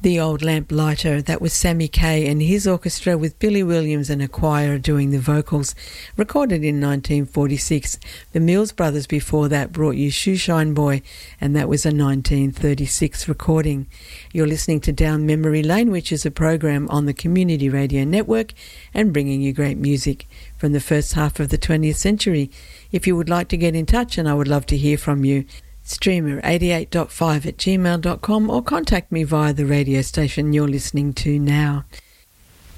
The Old Lamplighter, that was Sammy Kaye and his orchestra with Billy Williams and a choir doing the vocals, recorded in 1946. The Mills Brothers before that brought you Shoeshine Boy, and that was a 1936 recording. You're listening to Down Memory Lane, which is a program on the Community Radio Network and bringing you great music from the first half of the 20th century. If you would like to get in touch, and I would love to hear from you, streamer88.5 at gmail.com or contact me via the radio station you're listening to now.